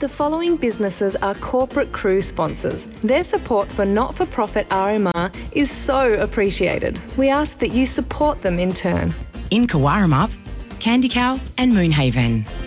The following businesses are corporate cruise sponsors. Their support for not-for-profit RMR is so appreciated. We ask that you support them in turn. In Kawaramup, Candy Cow and Moonhaven.